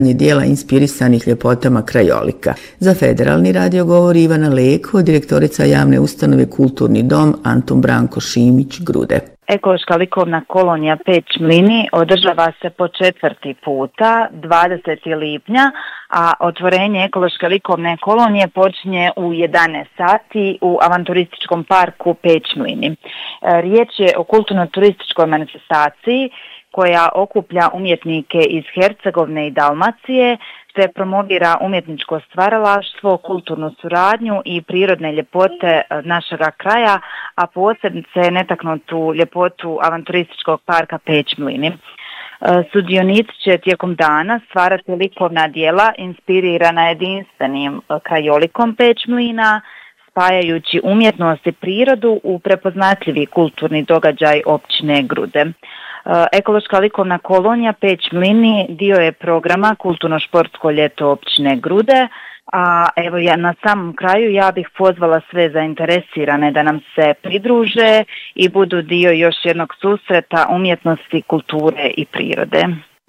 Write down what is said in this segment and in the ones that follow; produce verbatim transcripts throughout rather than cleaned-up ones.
dijela inspirisanih ljepotama krajolika. Za Federalni radio govori Ivana Leko, direktorica javne ustanove Kulturni dom Antun Branko Šimić Grude. Ekološka likovna kolonija Peć Mlini održava se po četvrti puta, dvadesetog lipnja, a otvorenje ekološke likovne kolonije počinje u jedanaest sati u avanturističkom parku Peć Mlini. Riječ je o kulturno-turističkoj manifestaciji koja okuplja umjetnike iz Hercegovine i Dalmacije, te promovira umjetničko stvaralaštvo, kulturnu suradnju i prirodne ljepote našega kraja, a posebice netaknutu ljepotu avanturističkog parka Peć Mlini. Sudionici će tijekom dana stvarati likovna djela inspirirana jedinstvenim krajolikom Peć Mlina, spajajući umjetnost i prirodu u prepoznatljivi kulturni događaj općine Grude. Ekološka likovna kolonija Peć Mlini dio je programa Kulturno-športsko ljeto općine Grude, a evo ja na samom kraju ja bih pozvala sve zainteresirane da nam se pridruže i budu dio još jednog susreta umjetnosti, kulture i prirode.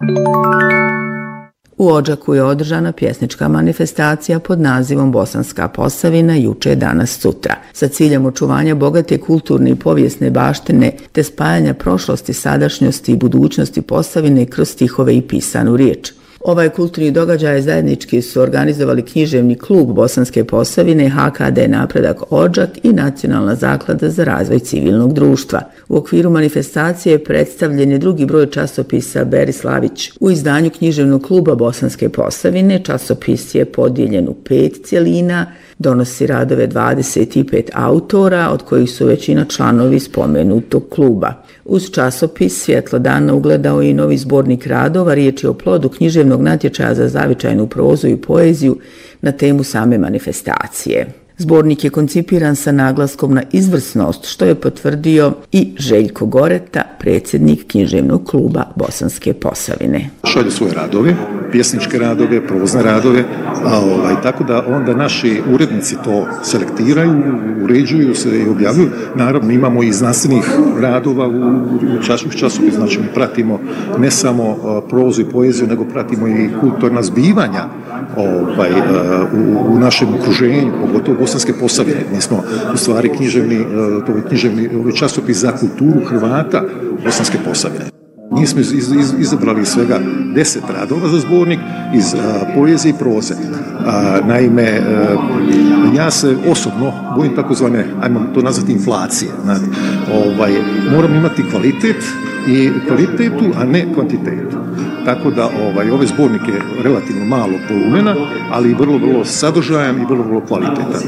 U Odžaku je održana pjesnička manifestacija pod nazivom Bosanska Posavina juče, danas, sutra, sa ciljem očuvanja bogate kulturne i povijesne baštine te spajanja prošlosti, sadašnjosti i budućnosti Posavine kroz stihove i pisanu riječ. Ovaj kulturni događaj zajednički su organizovali književni klub Bosanske Posavine, H K D Napredak Odžak i Nacionalna zaklada za razvoj civilnog društva. U okviru manifestacije predstavljen je drugi broj časopisa Berislavić. U izdanju književnog kluba Bosanske Posavine časopis je podijeljen u pet cjelina, donosi radove dvadeset pet autora, od kojih su većina članovi spomenutog kluba. Uz časopis svjetlo dana ugledao i novi zbornik radova, riječ je o plodu književnog natječaja za zavičajnu prozu i poeziju na temu same manifestacije. Zbornik je koncipiran sa naglaskom na izvrsnost, što je potvrdio i Željko Goreta, predsjednik književnog kluba Bosanske Posavine. Šalju svoje radove, pjesničke radove, prozne radove, a ovaj, tako da onda naši urednici to selektiraju, uređuju se i objavljuju. Naravno, imamo i znanstvenih radova u, u časopisu, znači mi pratimo ne samo prozu i poeziju, nego pratimo i kulturna zbivanja ovaj, u, u našem okruženju, pogotovo Bosanske Posavine. Mi smo u stvari književni, to je književni ovaj časopis za kulturu Hrvata Bosanske Posavine. Mi smo iz, iz, izabrali svega deset radova za zbornik iz a, poezije i proze. A, naime, a, ja se osobno bojim takozvane, ajmo to nazvati inflacije. Znate, ovaj, moram imati kvalitet i kvalitetu, a ne kvantitetu. Tako da ovaj, ove zbornik je relativno malo volumena, ali vrlo, vrlo sadržajan i vrlo, vrlo kvalitetan.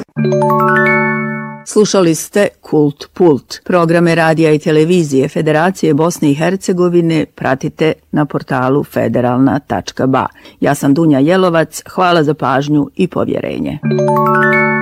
Slušali ste Kult Pult. Programe radija i televizije Federacije Bosne i Hercegovine pratite na portalu federalna tačka ba. Ja sam Dunja Jelovac, hvala za pažnju i povjerenje.